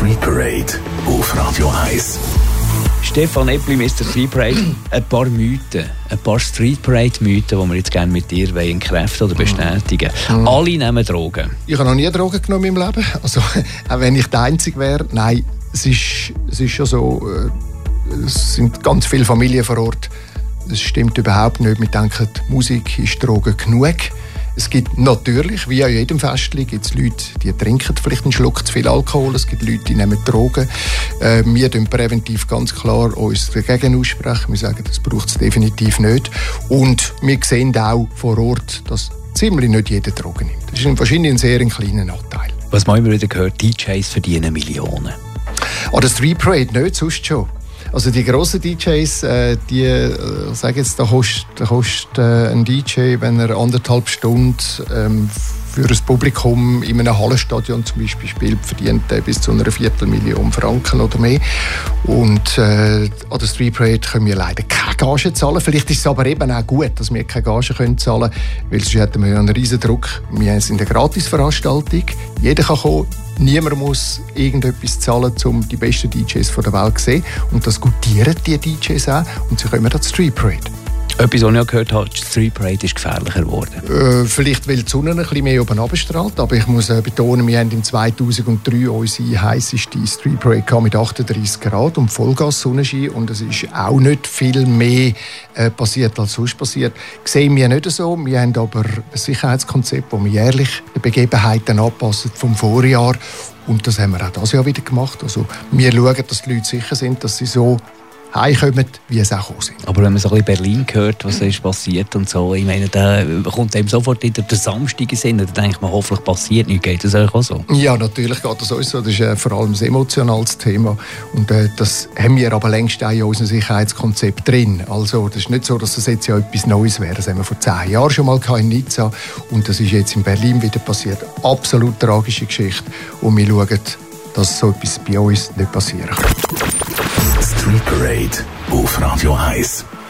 Street Parade auf Radio 1. Stefan Eppli, Mr. Street Parade. Ein paar Mythen, ein paar Street Parade-Mythen, die wir jetzt gerne mit dir entkräften oder bestätigen. Alle nehmen Drogen. Ich habe noch nie Drogen genommen in meinem Leben. Also, auch wenn ich der Einzige wäre. Nein, es ist schon so, es sind ganz viele Familien vor Ort. Das stimmt überhaupt nicht. Wir denken, Musik ist Drogen genug. Es gibt natürlich, wie an jedem Festchen, gibt es Leute, die trinken vielleicht einen Schluck zu viel Alkohol. Es gibt Leute, die nehmen Drogen. Wir tun präventiv ganz klar uns dagegen aussprechen. Wir sagen, das braucht es definitiv nicht. Und wir sehen auch vor Ort, dass ziemlich nicht jeder Drogen nimmt. Das ist wahrscheinlich ein sehr kleiner Anteil. Was man immer wieder gehört, DJs verdienen Millionen. An der Street Parade nicht, sonst schon. Also die grossen DJs, sage jetzt, da kostet ein DJ, wenn er 1,5 Stunden für ein Publikum in einem Hallenstadion zum Beispiel spielt, verdient er bis zu einer 250.000 Franken oder mehr. Und an der Street Parade können wir leider keine Gage zahlen. Vielleicht ist es aber eben auch gut, dass wir keine Gage zahlen können, weil sonst hätten wir einen riesen Druck. Wir sind eine Gratisveranstaltung. Jeder kann kommen. Niemand muss irgendetwas zahlen, um die besten DJs der Welt zu sehen. Und das gutieren die DJs auch. Und sie kommen an die Street Parade. Etwas, was ich auch gehört habe, die Street Parade ist gefährlicher geworden. Vielleicht, weil die Sonne ein bisschen mehr oben runterstrahlt. Aber ich muss betonen, wir haben im 2003 unsere heisseste Street Parade mit 38 Grad und Vollgas-Sonnenschein. Und es ist auch nicht viel mehr passiert, als sonst passiert. Sehen wir nicht so. Wir haben aber ein Sicherheitskonzept, das wir jährlich die Begebenheiten anpassen vom Vorjahr. Und das haben wir auch dieses Jahr wieder gemacht. Also wir schauen, dass die Leute sicher sind, dass sie so heimkommen, wie es auch sind. Aber wenn man so ein bisschen Berlin hört, was ist passiert und so, ich meine, da kommt einem sofort wieder der Samstag in den Sinn. Da denkt man, hoffentlich passiert nichts. Geht das euch auch so? Ja, natürlich geht das uns so. Das ist vor allem ein emotionales Thema. Und das haben wir aber längst auch in unserem Sicherheitskonzept drin. Also, das ist nicht so, dass das jetzt ja etwas Neues wäre. Das haben wir vor 10 Jahren schon mal in Nizza. Und das ist jetzt in Berlin wieder passiert. Absolut tragische Geschichte. Und wir schauen, dass so etwas bei uns nicht passieren kann. Street Parade auf Radio 1.